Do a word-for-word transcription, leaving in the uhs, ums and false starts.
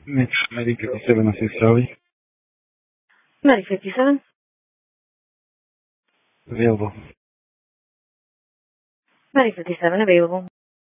Medic fifty-seven, assist Charlie. Medic fifty-seven. Available. Medic fifty-seven available.